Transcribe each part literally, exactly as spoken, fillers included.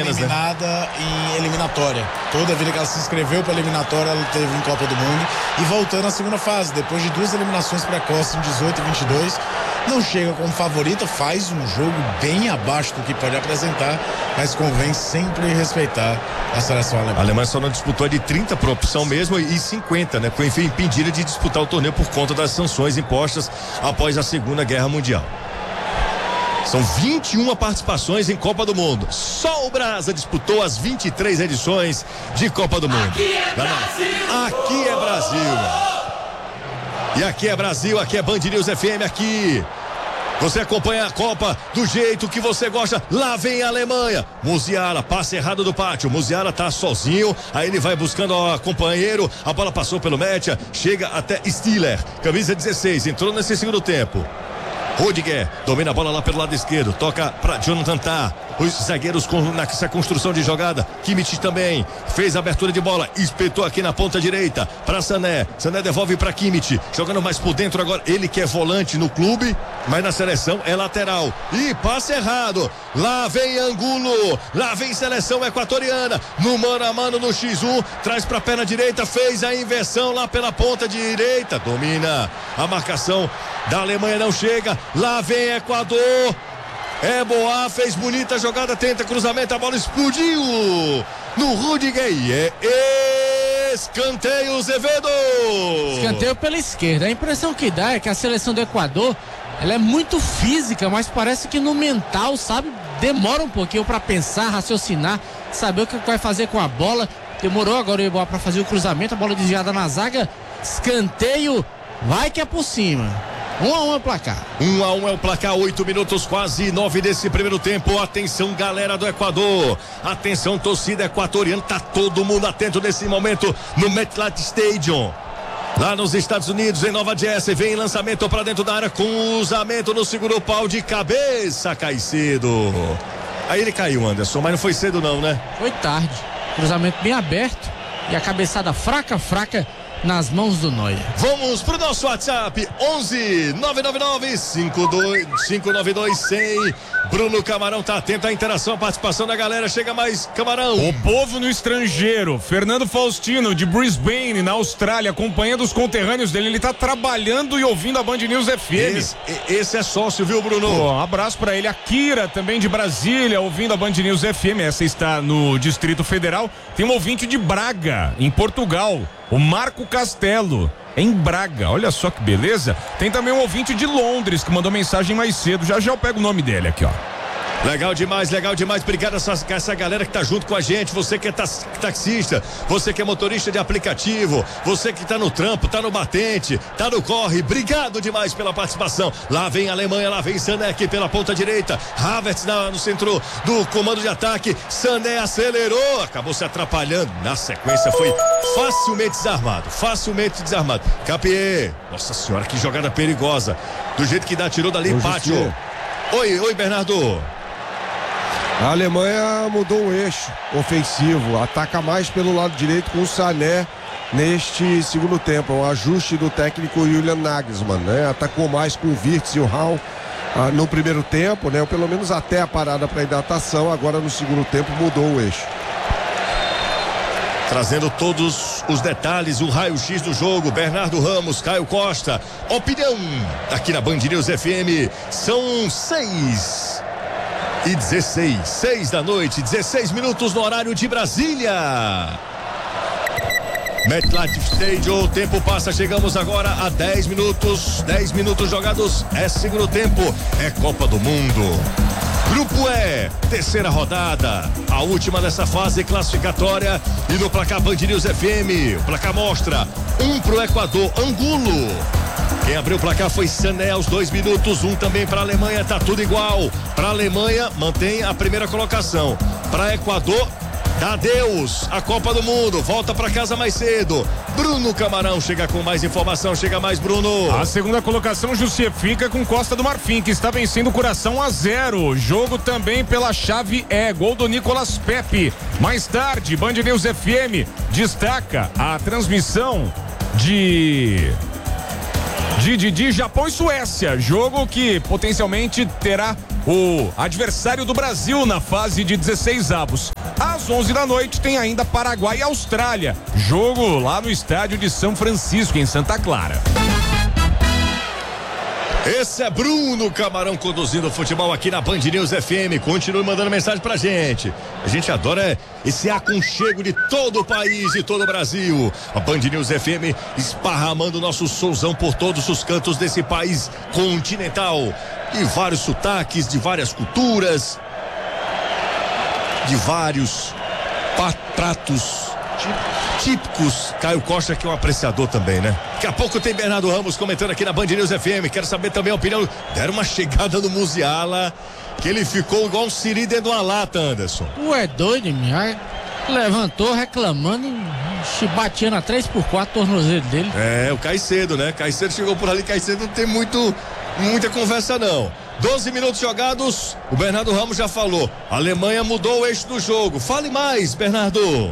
apenas, eliminada né? em eliminatória. Toda vida que ela se inscreveu para eliminatória, ela teve em Copa do Mundo. E voltando à segunda fase, depois de duas eliminações precoces em dezoito e vinte e dois, não chega como favorita, faz um jogo bem abaixo do que pode apresentar, mas convém sempre respeitar a seleção alemã. A Alemanha só não disputou de trinta por opção mesmo e cinquenta, né? Foi impedida de disputar o torneio por conta das sanções impostas após a Segunda Guerra Mundial. São vinte e uma participações em Copa do Mundo. Só o Brasa disputou as vinte e três edições de Copa do Mundo. Aqui é Brasil! Aqui é Brasil! E aqui é Brasil, aqui é Band News F M, aqui você acompanha a Copa do jeito que você gosta. Lá vem a Alemanha. Musiala, passe errado do pátio. Musiala tá sozinho, aí ele vai buscando o companheiro. A bola passou pelo Metia, chega até Stiller, camisa dezesseis, entrou nesse segundo tempo. Rudiger domina a bola lá pelo lado esquerdo, toca para Jonathan Tah. Os zagueiros com, nessa construção de jogada. Kimmich também fez a abertura de bola, espetou aqui na ponta direita para Sané. Sané devolve para Kimmich, jogando mais por dentro agora. Ele que é volante no clube, mas na seleção é lateral. E passe errado. Lá vem Angulo, lá vem seleção equatoriana. No mano a mano no xis um, traz para a perna direita, fez a inversão lá pela ponta direita. Domina a marcação da Alemanha, não chega. Lá vem Equador. É Boa, fez bonita jogada, tenta cruzamento, a bola explodiu no Rudiger e é escanteio, Zevedo. Escanteio pela esquerda. A impressão que dá é que a seleção do Equador, ela é muito física, mas parece que no mental, sabe, demora um pouquinho para pensar, raciocinar, saber o que vai fazer com a bola. Demorou agora o Boa para fazer o cruzamento, a bola desviada na zaga, escanteio, vai que é por cima. Um a um é o placar. Um a um é o placar, oito minutos, quase nove desse primeiro tempo. Atenção, galera do Equador. Atenção, torcida equatoriana. Tá todo mundo atento nesse momento no MetLife Stadium. Lá nos Estados Unidos, em Nova Jersey, vem lançamento para dentro da área, cruzamento no segundo pau de cabeça, cai cedo. Aí ele caiu, Anderson, mas não foi cedo não, né? Foi tarde. Cruzamento bem aberto e a cabeçada fraca, fraca nas mãos do Neuer. Vamos pro nosso WhatsApp onze nove nove nove cinco dois cinco nove dois cem. Bruno Camarão tá atento à interação, à participação da galera. Chega mais, Camarão. O povo no estrangeiro, Fernando Faustino de Brisbane, na Austrália, acompanhando os conterrâneos dele. Ele tá trabalhando e ouvindo a Band News F M. Esse, esse é sócio, viu, Bruno? Pô, um abraço pra ele. A Kira, também de Brasília, ouvindo a Band News F M. Essa está no Distrito Federal. Tem um ouvinte de Braga, em Portugal, o Marco Castelo, em Braga. Olha só que beleza. Tem também um ouvinte de Londres que mandou mensagem mais cedo. Já já eu pego o nome dele aqui, ó. Legal demais, legal demais. Obrigado a essa, a essa galera que tá junto com a gente. Você que é tax, taxista, você que é motorista de aplicativo, você que tá no trampo, tá no batente, tá no corre. Obrigado demais pela participação. Lá vem a Alemanha, lá vem Sané aqui pela ponta direita. Havertz na, no centro do comando de ataque. Sané acelerou, acabou se atrapalhando. Na sequência foi facilmente desarmado, facilmente desarmado. Capié, nossa senhora, que jogada perigosa. Do jeito que dá, tirou dali, pátio. Oi, oi, Bernardo. A Alemanha mudou o eixo ofensivo, ataca mais pelo lado direito com o Sané neste segundo tempo. Um ajuste do técnico Julian Nagelsmann, né? Atacou mais com o Wirtz e o Raul ah, no primeiro tempo, né? Ou pelo menos até a parada para hidratação. Agora no segundo tempo mudou o eixo. Trazendo todos os detalhes, o raio-x do jogo, Bernardo Ramos, Caio Costa, opinião aqui na Band News F M. São seis e dezesseis, seis da noite, dezesseis minutos no horário de Brasília. MetLife Stadium, o tempo passa, chegamos agora a dez minutos, dez minutos jogados, é segundo tempo, é Copa do Mundo. Grupo E, terceira rodada, a última dessa fase classificatória, e no placar Band News F M, o placar mostra um pro Equador, Angulo. Quem abriu o placar foi Sané aos dois minutos, um também para a Alemanha, tá tudo igual. Para a Alemanha, mantém a primeira colocação. Para Equador, dá adeus a Copa do Mundo, volta para casa mais cedo. Bruno Camarão chega com mais informação, chega mais, Bruno. A segunda colocação justifica com Costa do Marfim, que está vencendo o Curaçao a zero. Jogo também pela chave E, gol do Nicolas Pepe. Mais tarde, Band News F M destaca a transmissão de... De, de, de Japão e Suécia, jogo que potencialmente terá o adversário do Brasil na fase de dezesseis avos. Às onze da noite tem ainda Paraguai e Austrália. Jogo lá no estádio de São Francisco, em Santa Clara. Esse é Bruno Camarão conduzindo o futebol aqui na Band News F M. Continue mandando mensagem pra gente. A gente adora esse aconchego de todo o país e todo o Brasil. A Band News F M esparramando nosso souzão por todos os cantos desse país continental. E vários sotaques, de várias culturas, de vários pratos típicos. Caio Costa, que é um apreciador também, né? Daqui a pouco tem Bernardo Ramos comentando aqui na Band News F M. Quero saber também a opinião. Deram uma chegada no Musiala, que ele ficou igual um siri dentro de uma lata, Anderson. Tu é doido, minha. Levantou reclamando e batia na três por quatro tornozelo dele. É, o Caicedo, né? Caicedo chegou por ali. Caicedo não tem muito, muita conversa, não. doze minutos jogados. O Bernardo Ramos já falou. A Alemanha mudou o eixo do jogo. Fale mais, Bernardo.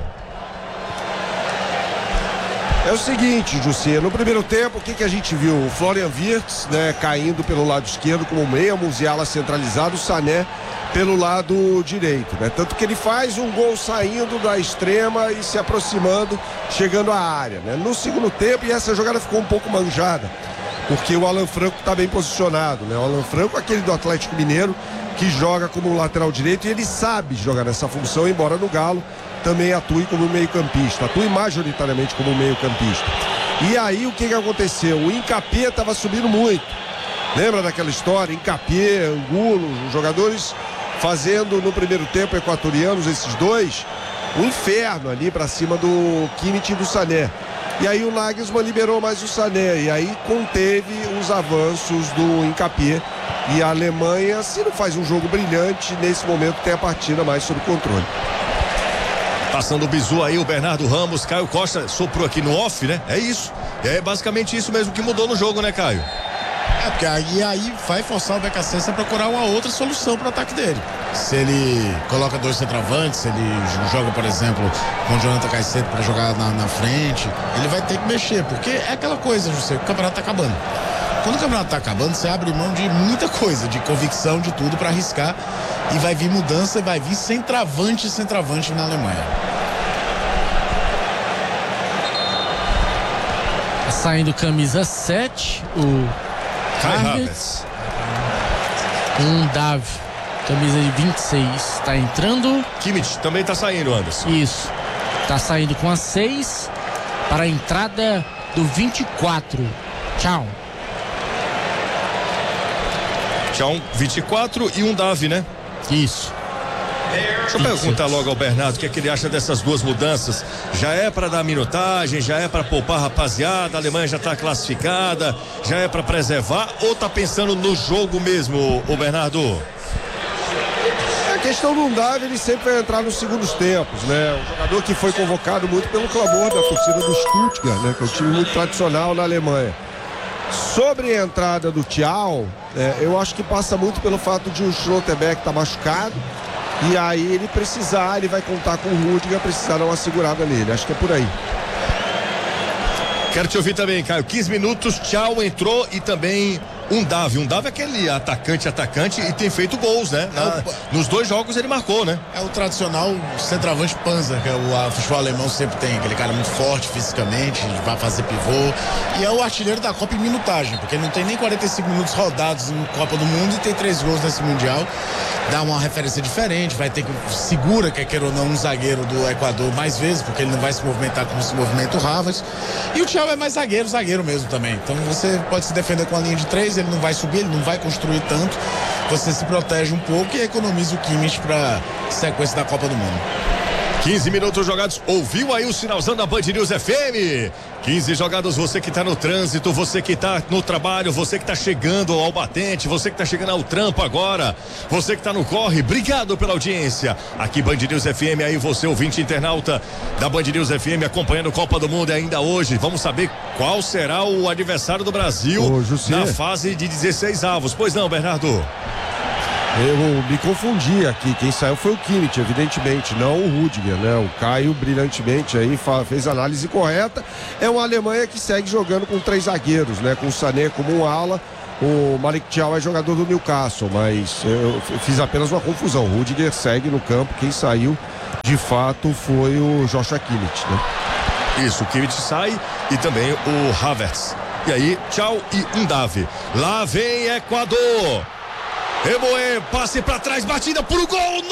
É o seguinte, Jussi, no primeiro tempo, o que que a gente viu? O Florian Wirtz, né, caindo pelo lado esquerdo como meia, Musiala centralizado, o Sané pelo lado direito, né? Tanto que ele faz um gol saindo da extrema e se aproximando, chegando à área, né? No segundo tempo, e essa jogada ficou um pouco manjada, porque o Alan Franco está bem posicionado, né? O Alan Franco, aquele do Atlético Mineiro, que joga como lateral direito, e ele sabe jogar nessa função, embora no Galo também atue como meio-campista, atue majoritariamente como meio-campista. E aí o que que aconteceu? O Hincapié estava subindo muito. Lembra daquela história? Hincapié, Angulo, os jogadores fazendo no primeiro tempo equatorianos, esses dois, um inferno ali para cima do Kimmich e do Sané. E aí o Nagelsmann liberou mais o Sané e aí conteve os avanços do Hincapié. E a Alemanha, se não faz um jogo brilhante, nesse momento tem a partida mais sob controle. Passando o bizu aí, o Bernardo Ramos. Caio Costa soprou aqui no off, né? É isso. É basicamente isso mesmo que mudou no jogo, né, Caio? É, porque aí, aí vai forçar o B K C a procurar uma outra solução para o ataque dele. Se ele coloca dois centroavantes, se ele joga, por exemplo, com o Jonathan Caicedo para jogar na, na frente, ele vai ter que mexer, porque é aquela coisa, José, o campeonato tá acabando. Quando o campeonato tá acabando, você abre mão de muita coisa, de convicção, de tudo para arriscar, e vai vir mudança, vai vir centroavante e centroavante na Alemanha. Saindo camisa sete, o Kai Havertz. Um Davi, camisa de vinte e seis, tá entrando. Kimmich também tá saindo, Anderson. Isso, tá saindo com a seis para a entrada do vinte e quatro. Tchau. Tchau, vinte e quatro e um Davi, né? Isso. Deixa eu perguntar logo ao Bernardo o que é que ele acha dessas duas mudanças. Já é para dar minutagem, já é para poupar a rapaziada, a Alemanha já tá classificada, já é para preservar ou tá pensando no jogo mesmo, o Bernardo? A questão do Davi, ele sempre vai entrar nos segundos tempos, né? Um jogador que foi convocado muito pelo clamor da torcida do Stuttgart, né? Que é um time muito tradicional na Alemanha. Sobre a entrada do Thiago, é, eu acho que passa muito pelo fato de o Schlotterbeck estar tá machucado. E aí ele precisar, ele vai contar com o Rudiger, precisar dar uma segurada nele. Acho que é por aí. Quero te ouvir também, Caio. quinze minutos, Thiago entrou e também um Davi. Um Davi é aquele atacante, atacante e tem feito gols, né? Na, é o... Nos dois jogos ele marcou, né? É o tradicional centroavante Panzer, que é o, o futebol alemão sempre tem. Aquele cara muito forte fisicamente, vai fazer pivô. E é o artilheiro da Copa em minutagem, porque ele não tem nem quarenta e cinco minutos rodados em Copa do Mundo e tem três gols nesse Mundial. Dá uma referência diferente, vai ter que segura, quer queira ou não, um zagueiro do Equador mais vezes, porque ele não vai se movimentar como se movimenta o Havertz. E o Thiago é mais zagueiro, zagueiro mesmo também. Então você pode se defender com a linha de três, ele não vai subir, ele não vai construir tanto. Você se protege um pouco e economiza o Kimmich para sequência da Copa do Mundo. quinze minutos jogados. Ouviu aí o sinalzão da Band News F M? quinze jogados, você que tá no trânsito, você que tá no trabalho, você que tá chegando ao batente, você que tá chegando ao trampo agora, você que tá no corre, obrigado pela audiência. Aqui Band News F M, aí você ouvinte internauta da Band News F M acompanhando a Copa do Mundo e ainda hoje. Vamos saber qual será o adversário do Brasil Ô, na fase de dezesseis avos. Pois não, Bernardo? Eu me confundi aqui, quem saiu foi o Kimmich, evidentemente, não o Rudiger, né? O Caio brilhantemente aí fez a análise correta. É uma Alemanha que segue jogando com três zagueiros, né? Com o Sané como um ala, o Malik Thiaw é jogador do Newcastle, mas eu fiz apenas uma confusão. O Rudiger segue no campo, quem saiu de fato foi o Joshua Kimmich, né? Isso, o Kimmich sai e também o Havertz. E aí, Thiaw e Undav. Lá vem Equador. Eboe, passe pra trás, batida pro gol,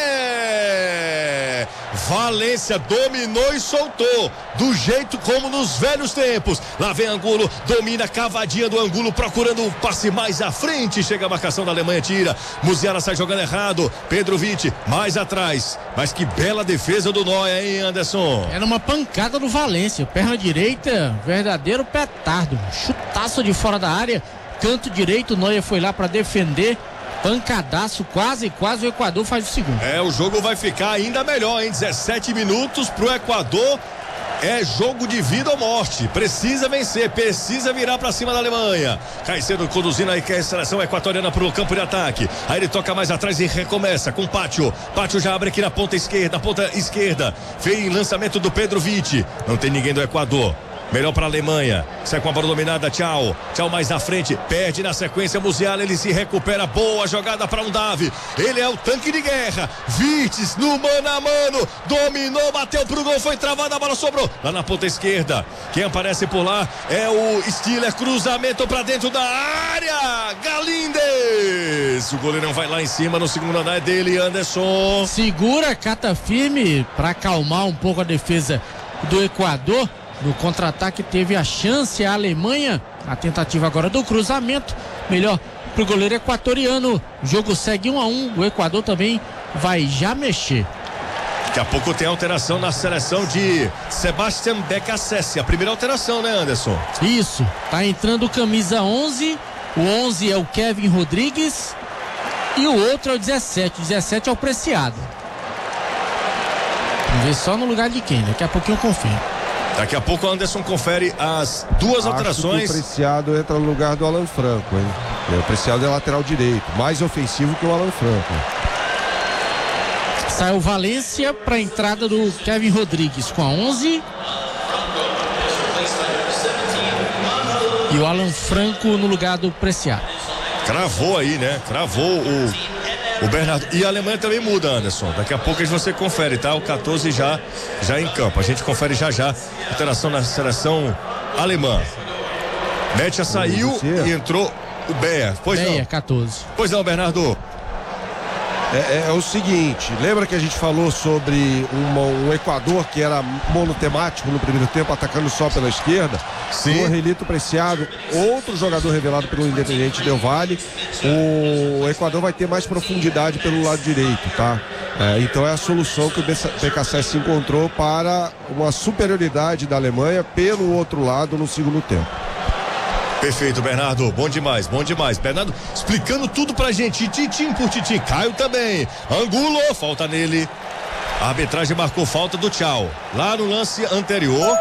Neuer! Valência dominou e soltou, do jeito como nos velhos tempos. Lá vem Angulo, domina a cavadinha do Angulo, procurando o passe mais à frente. Chega a marcação da Alemanha, tira. Musiala sai jogando errado. Petrovic mais atrás. Mas que bela defesa do Neuer, hein, Anderson? Era uma pancada do Valência, perna direita, verdadeiro petardo. Chutaço de fora da área, canto direito, Neuer foi lá pra defender. Pancadaço, quase, quase o Equador faz o segundo. É, o jogo vai ficar ainda melhor, hein? dezessete minutos pro Equador. É jogo de vida ou morte. Precisa vencer, precisa virar pra cima da Alemanha. Caicedo conduzindo aí que é a seleção equatoriana pro campo de ataque. Aí ele toca mais atrás e recomeça com Pátio. Pátio já abre aqui na ponta esquerda, na ponta esquerda. Vem lançamento do Petrovic. Não tem ninguém do Equador. Melhor para a Alemanha. Sai com a bola dominada. Tchau. Tchau mais na frente. Perde na sequência. Musiala. Ele se recupera. Boa jogada para Undav. Ele é o tanque de guerra. Virtus no mano a mano. Dominou. Bateu pro gol. Foi travada. A bola sobrou lá na ponta esquerda. Quem aparece por lá é o Stiller. Cruzamento para dentro da área. Galindes. O goleirão vai lá em cima. No segundo andar é dele. Anderson. Segura, cata firme para acalmar um pouco a defesa do Equador. No contra-ataque teve a chance a Alemanha, a tentativa agora do cruzamento, melhor pro goleiro equatoriano. O jogo segue um a um, o Equador também vai já mexer. Daqui a pouco tem alteração na seleção de Sebastian Becassese, a primeira alteração, né, Anderson? Isso, tá entrando camisa onze, o onze é o Kevin Rodrigues e o outro é o dezessete, o dezessete é o Preciado. Vamos ver só no lugar de quem, daqui a pouquinho eu confirmo. Daqui a pouco o Anderson confere as duas Acho alterações. Que o Preciado entra no lugar do Alan Franco, hein? O Preciado é lateral direito, mais ofensivo que o Alan Franco. Sai o Valência para a entrada do Kevin Rodrigues com a onze. E o Alan Franco no lugar do Preciado. Cravou aí, né? Cravou o, o Bernardo. E a Alemanha também muda, Anderson. Daqui a pouco você confere, tá? O quatorze já, já em campo. A gente confere já já. Alteração na seleção alemã. Metia saiu e entrou o Beia. Pois Beia, não. quatorze. Pois não, Bernardo. É, é, é o seguinte, lembra que a gente falou sobre uma, um Equador que era monotemático no primeiro tempo, atacando só pela esquerda? Sim. O Angelito Preciado, outro jogador revelado pelo Independiente Del Valle. O Equador vai ter mais profundidade pelo lado direito, tá? É, então é a solução que o B K S S encontrou para uma superioridade da Alemanha pelo outro lado no segundo tempo. Perfeito, Bernardo, bom demais, bom demais. Bernardo explicando tudo pra gente, titim por titim. Caio também, Angulo, falta nele. A arbitragem marcou falta do Tchau. Lá no lance anterior,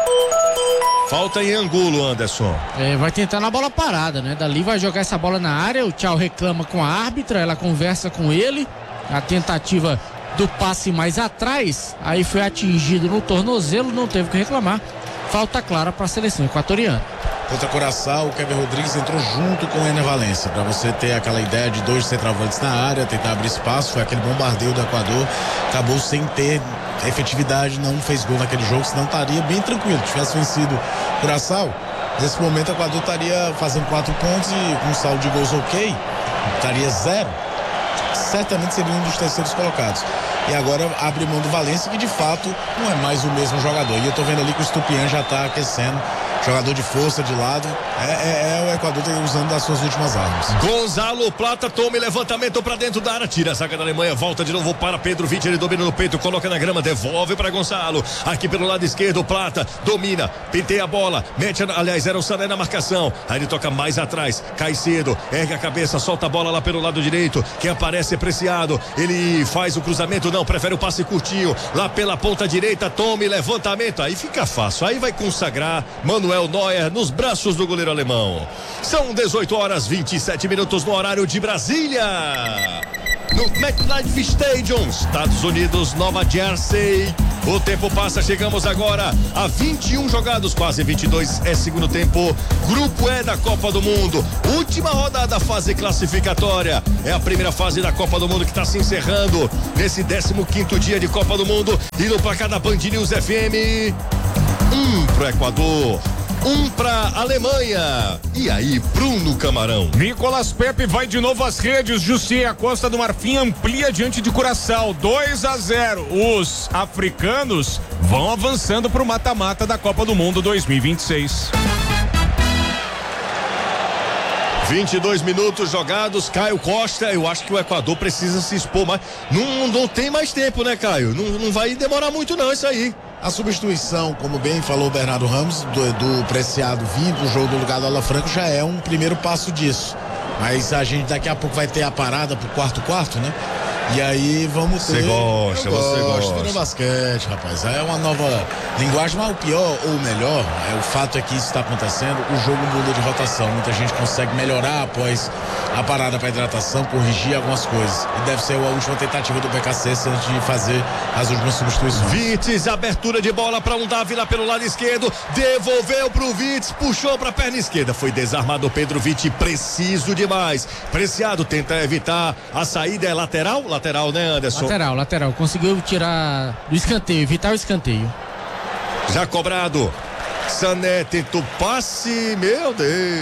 falta em Angulo, Anderson. É, vai tentar na bola parada, né? Dali vai jogar essa bola na área, o Tchau reclama com a árbitra, ela conversa com ele. A tentativa do passe mais atrás, aí foi atingido no tornozelo, não teve que reclamar. Falta clara para a seleção equatoriana. Contra Curaçao, o Kevin Rodrigues entrou junto com o Ener Valência, para você ter aquela ideia de dois centroavantes na área, tentar abrir espaço. Foi aquele bombardeio do Equador, acabou sem ter efetividade, não fez gol naquele jogo, senão estaria bem tranquilo. Se tivesse vencido Curaçao, nesse momento o Equador estaria fazendo quatro pontos e com um saldo de gols ok, estaria zero. Certamente seria um dos terceiros colocados. E agora abre mão do Valência, que de fato não é mais o mesmo jogador. E eu tô vendo ali que o Estupiñán já tá aquecendo. Jogador de força de lado. É, é, é o Equador usando das suas últimas armas. Gonzalo Plata toma levantamento pra dentro da área. Tira a zaga da Alemanha. Volta de novo para Petrovic. Ele domina no peito. Coloca na grama. Devolve para Gonzalo. Aqui pelo lado esquerdo. Plata domina. Penteia a bola. Mete. Aliás, era o Sané na marcação. Aí ele toca mais atrás. Cai cedo. Ergue a cabeça. Solta a bola lá pelo lado direito. Quem aparece é Preciado. Ele faz o cruzamento. Não. Prefere o passe curtinho. Lá pela ponta direita. Tome levantamento. Aí fica fácil. Aí vai consagrar Manuel Neuer nos braços do goleiro alemão. São dezoito horas e vinte e sete minutos no horário de Brasília. No MetLife Stadium, Estados Unidos, Nova Jersey. O tempo passa, chegamos agora a vinte e um jogados, quase vinte e dois é segundo tempo. Grupo E da Copa do Mundo. Última rodada, fase classificatória. É a primeira fase da Copa do Mundo que está se encerrando nesse décimo quinto dia de Copa do Mundo. E no placar da Band News F M, um pro Equador, um pra Alemanha. E aí, Bruno Camarão? Nicolas Pepe vai de novo às redes. Jussier, a Costa do Marfim amplia diante de Curaçao, dois a zero. Os africanos vão avançando pro mata-mata da Copa do Mundo dois mil e vinte e seis. vinte e dois minutos jogados. Caio Costa, eu acho que o Equador precisa se expor mais. Não, não tem mais tempo, né, Caio? Não, não vai demorar muito não isso aí. A substituição, como bem falou o Bernardo Ramos, do, do Preciado vindo do jogo do lugar do Alafranco, já é um primeiro passo disso. Mas a gente daqui a pouco vai ter a parada pro quarto quarto, né? E aí vamos ter... Você gosta, eu você gosto, gosta. Virou basquete, rapaz. É uma nova linguagem, mas o pior ou o melhor, é o fato é que isso está acontecendo, o jogo muda de rotação. Muita gente consegue melhorar após a parada para hidratação, corrigir algumas coisas. E deve ser a última tentativa do B K C de fazer as últimas substituições. Vitz, abertura de bola para um Davi lá pelo lado esquerdo, devolveu pro Vitz, puxou pra perna esquerda, foi desarmado o Pedro Vitz, preciso demais. Preciado tenta evitar a saída, é lateral? Lateral, né, Anderson? Lateral, lateral, conseguiu tirar do escanteio, evitar o escanteio. Já cobrado. Sané tentou passe, meu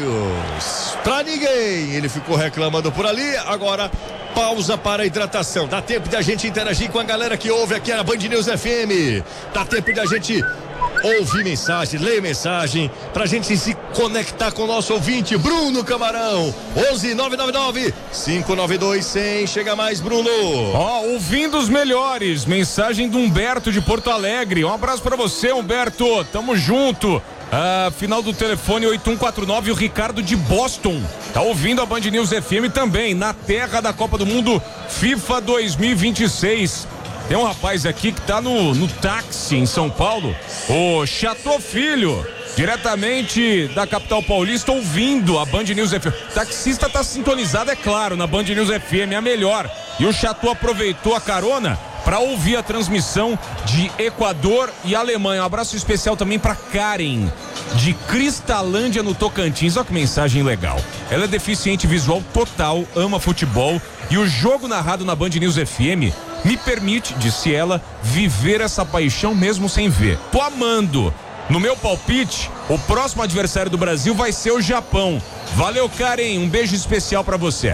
Deus, pra ninguém, ele ficou reclamando por ali. Agora pausa para a hidratação, dá tempo de a gente interagir com a galera que ouve aqui na Band News F M, dá tempo de a gente ouvir mensagem, ler mensagem, pra gente se conectar com o nosso ouvinte Bruno Camarão. Onze nove nove nove, cinco nove dois, cem. Chega mais, Bruno. Ó, oh, ouvindo os melhores, mensagem do Humberto de Porto Alegre. Um abraço pra você, Humberto, tamo junto. Ah, final do telefone oito um quatro nove, o Ricardo de Boston tá ouvindo a Band News F M também, na terra da Copa do Mundo FIFA dois mil e vinte e seis. Tem um rapaz aqui que tá no, no táxi em São Paulo, o Chateau Filho, diretamente da capital paulista, ouvindo a Band News F M. O taxista tá sintonizado, é claro, na Band News F M, a melhor. E o Chateau aproveitou a carona para ouvir a transmissão de Equador e Alemanha. Um abraço especial também para Karen, de Cristalândia, no Tocantins. Olha que mensagem legal. Ela é deficiente visual total, ama futebol, e o jogo narrado na Band News F M me permite, disse ela, viver essa paixão mesmo sem ver. Tô amando. No meu palpite, o próximo adversário do Brasil vai ser o Japão. Valeu, Karen, um beijo especial para você.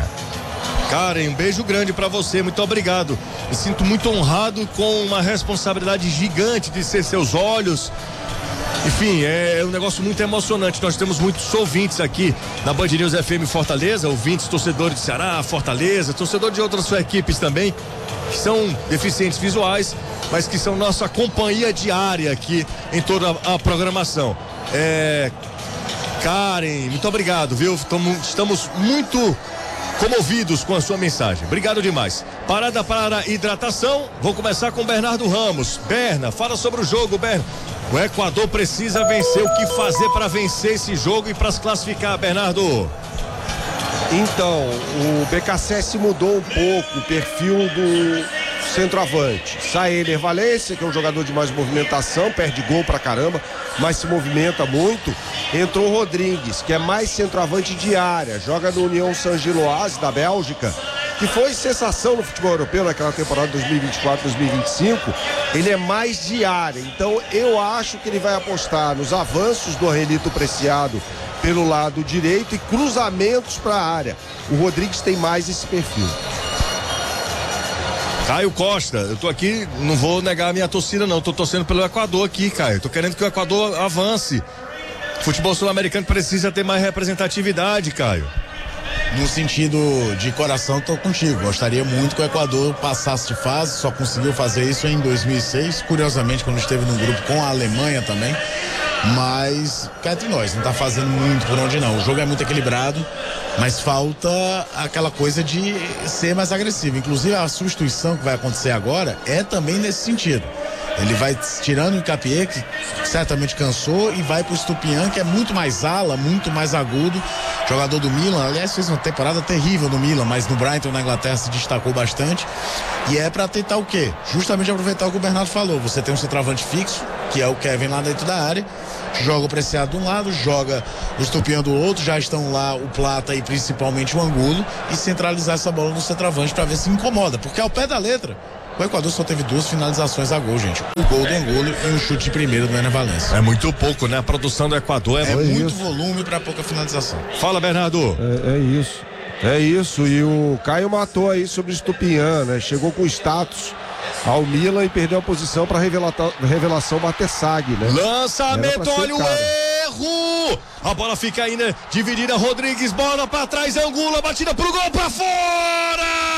Karen, um beijo grande pra você, muito obrigado. Me sinto muito honrado, com uma responsabilidade gigante de ser seus olhos. Enfim, é um negócio muito emocionante. Nós temos muitos ouvintes aqui na Band News F M Fortaleza, ouvintes, torcedores de Ceará, Fortaleza, torcedores de outras suas equipes também, que são deficientes visuais, mas que são nossa companhia diária aqui em toda a, a programação. É, Karen, muito obrigado, viu? Tamo, estamos muito comovidos com a sua mensagem. Obrigado demais. Parada para hidratação. Vou começar com Bernardo Ramos. Berna, fala sobre o jogo, Berna. O Equador precisa vencer. O que fazer para vencer esse jogo e para se classificar, Bernardo? Então, o B K C S mudou um pouco o perfil do centroavante. Sai Ener Valência, que é um jogador de mais movimentação, perde gol pra caramba, mas se movimenta muito. Entrou o Rodrigues, que é mais centroavante de área, joga no União Saint-Gilloise da Bélgica, que foi sensação no futebol europeu naquela temporada dois mil e vinte e quatro, dois mil e vinte e cinco. Ele é mais de área, então eu acho que ele vai apostar nos avanços do Aurelito Preciado pelo lado direito e cruzamentos para a área. O Rodrigues tem mais esse perfil. Caio Costa, eu tô aqui, não vou negar a minha torcida não, tô torcendo pelo Equador aqui, Caio, tô querendo que o Equador avance. O futebol sul-americano precisa ter mais representatividade, Caio. No sentido de coração, tô contigo. Gostaria muito que o Equador passasse de fase, só conseguiu fazer isso em dois mil e seis, curiosamente quando esteve no grupo com a Alemanha também. Mas, cá entre nós, não tá fazendo muito por onde não. O jogo é muito equilibrado, mas falta aquela coisa de ser mais agressivo. Inclusive, a substituição que vai acontecer agora é também nesse sentido. Ele vai tirando o Capié, que certamente cansou, e vai pro Estupiñán, que é muito mais ala, muito mais agudo. Jogador do Milan, aliás, fez uma temporada terrível no Milan, mas no Brighton, na Inglaterra, se destacou bastante. E é pra tentar o quê? Justamente aproveitar o que o Bernardo falou. Você tem um centroavante fixo, que é o Kevin lá dentro da área, joga o Preciado de um lado, joga o Estupiñán do outro, já estão lá o Plata e principalmente o Angulo, e centralizar essa bola no centroavante pra ver se incomoda, porque ao pé da letra, o Equador só teve duas finalizações a gol, gente. O gol do Angulo e um chute de primeiro do Ener Valencia. É muito pouco, né? A produção do Equador é, É muito isso. volume pra pouca finalização. Fala, Bernardo. É, é isso. É isso. E o Caio matou aí sobre o Estupiñán, né? Chegou com status ao Milan e perdeu a posição para revelação Martesag, né? Lançamento, olha o cara. erro! A bola fica ainda dividida, Rodrigues, bola pra trás, Angulo, batida pro gol, pra fora!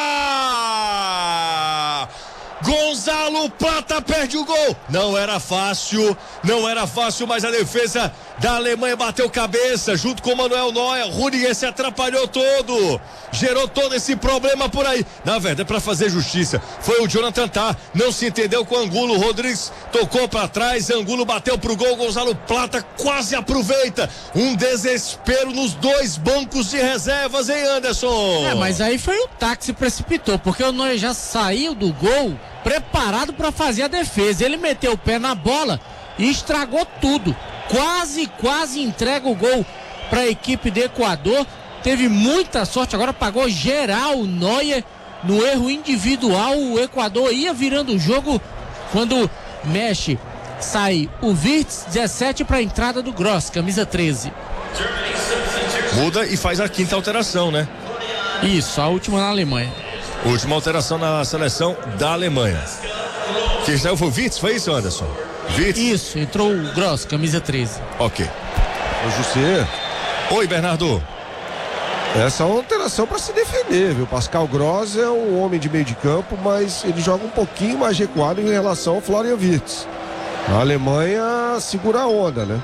Gonzalo Plata perde o gol. Não era fácil, não era fácil, mas a defesa da Alemanha bateu cabeça junto com o Manuel Neuer. Rudiger se atrapalhou todo, gerou todo esse problema por aí. Na verdade, para fazer justiça, foi o Jonathan Tah, não se entendeu com o Angulo. Rodrigues tocou para trás, Angulo bateu pro gol, Gonzalo Plata quase aproveita. Um desespero nos dois bancos de reservas, hein, Anderson? É, mas aí foi o Tah que se precipitou, porque o Neuer já saiu do gol preparado para fazer a defesa. Ele meteu o pé na bola e estragou tudo. Quase, quase entrega o gol para a equipe do Equador. Teve muita sorte, agora pagou geral o Neuer no erro individual. O Equador ia virando o jogo quando mexe. Sai o Wirtz, dezessete, para a entrada do Gross, camisa treze. Muda e faz a quinta alteração, né? Isso, a última na Alemanha. Última alteração na seleção da Alemanha. Quem saiu foi o Wirtz, foi isso, Anderson? Wirtz? Isso, entrou o Gross, camisa treze. Ok. Ô, José, Oi, Bernardo. essa é uma alteração para se defender, viu? Pascal Gross é um homem de meio de campo, mas ele joga um pouquinho mais recuado em relação ao Florian Wirtz. A Alemanha segura a onda, né?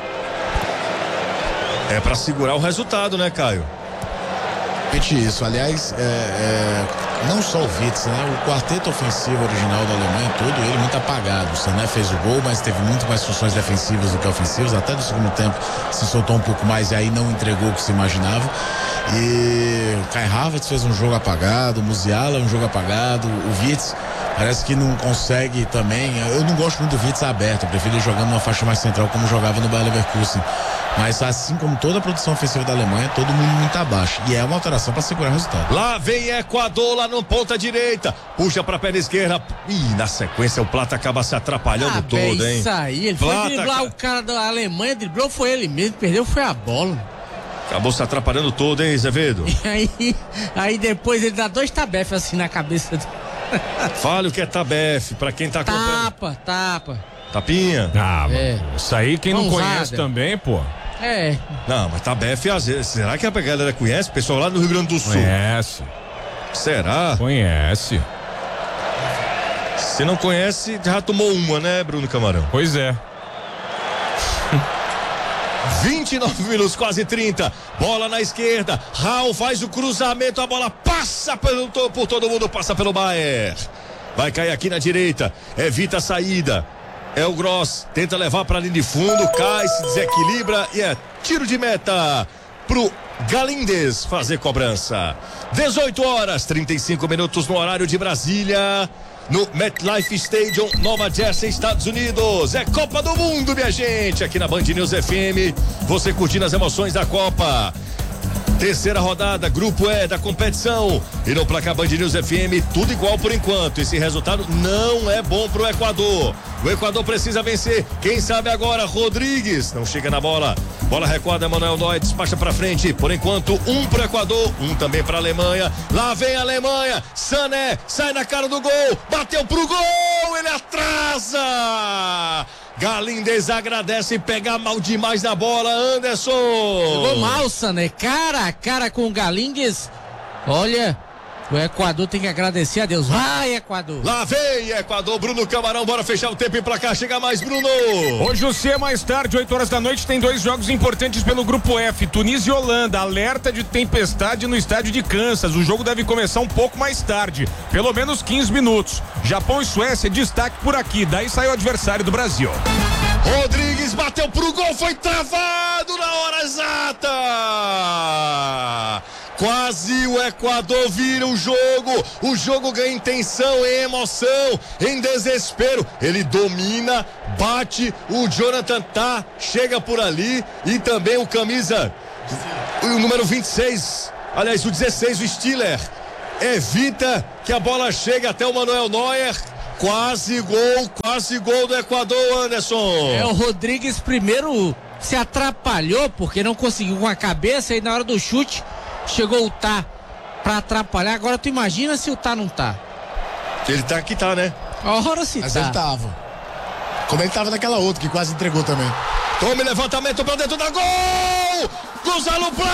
É pra segurar o resultado, né, Caio? Isso, aliás, é, é, não só o Wirtz, né? O quarteto ofensivo original da Alemanha todo, ele muito apagado. O Sané fez o gol, mas teve muito mais funções defensivas do que ofensivas. Até no segundo tempo se soltou um pouco mais e aí não entregou o que se imaginava. E o Kai Havertz fez um jogo apagado, o Musiala um jogo apagado, o Wirtz parece que não consegue também. Eu não gosto muito do Wirtz aberto, eu prefiro ele jogando numa faixa mais central como jogava no Bayer Leverkusen. Mas assim como toda a produção ofensiva da Alemanha, todo mundo muito abaixo. E é uma alteração para segurar o resultado. Lá vem Equador, lá no ponta direita. Puxa pra perna esquerda. Ih, na sequência o Plata acaba se atrapalhando ah, todo, bem, hein? Isso aí, ele Plata, foi driblar cara. o cara da Alemanha, driblou foi ele mesmo, perdeu foi a bola. Acabou se atrapalhando todo, hein, Azevedo? E aí, aí depois ele dá dois tabefes assim na cabeça. Do... Fale o que é tabef, pra quem tá acompanhando. Tapa, tapa. Tapinha? Ah, É. mano, isso aí quem não Mãozada. conhece também, pô. É, Não, mas tabef, às vezes, será que a galera conhece? O pessoal lá no Rio Grande do Sul. Conhece, Será? conhece. Se não conhece, já tomou uma, né, Bruno Camarão? Pois é. vinte e nove minutos, quase trinta. Bola na esquerda. Raul faz o cruzamento. A bola passa pelo, por todo mundo, passa pelo Bayer. Vai cair aqui na direita. Evita a saída. É o Gross. Tenta levar para a linha de fundo. Cai, se desequilibra. E é tiro de meta pro Galíndez fazer cobrança. dezoito horas, trinta e cinco minutos no horário de Brasília. No MetLife Stadium, Nova Jersey, Estados Unidos. É Copa do Mundo, minha gente. Aqui na Band News F M, você curtindo as emoções da Copa. Terceira rodada, grupo E da competição. E no placar Band News F M, tudo igual por enquanto. Esse resultado não é bom pro Equador. O Equador precisa vencer. Quem sabe agora, Rodrigues. Não chega na bola. Bola recuada, Manuel Neuer despacha pra frente. Por enquanto, um pro Equador, um também pra Alemanha. Lá vem a Alemanha. Sané sai na cara do gol. Bateu pro gol. Ele atrasa. Galíndez agradece e pega mal demais na bola, Anderson. jogou mal, Sané, cara a cara com o Galíndez. Olha, O Equador tem que agradecer a Deus. Vai, Equador! Lá vem Equador, Bruno Camarão, bora fechar o tempo e pra cá, chega mais, Bruno! Hoje o C, mais tarde, oito horas da noite, tem dois jogos importantes pelo Grupo F, Tunísia e Holanda, alerta de tempestade no estádio de Kansas, o jogo deve começar um pouco mais tarde, pelo menos quinze minutos. Japão e Suécia, destaque por aqui, daí sai o adversário do Brasil. Rodrigues bateu pro gol, foi travado na hora exata! Quase o Equador vira o jogo, o jogo ganha em tensão, em emoção, em desespero. Ele domina, bate, o Jonathan tá, chega por ali e também o camisa, o número vinte e seis, aliás, o dezesseis, o Stiller, evita que a bola chegue até o Manuel Neuer. Quase gol, quase gol do Equador, Anderson. É, o Rodrigues primeiro se atrapalhou porque não conseguiu com a cabeça e na hora do chute chegou o Tá pra atrapalhar. Agora tu imagina se o Tá não tá. Ele tá aqui, tá, né? Ora se Mas tá. ele tava. Como ele tava naquela outra que quase entregou também. Tome levantamento pra dentro da gol! Gonzalo Plata!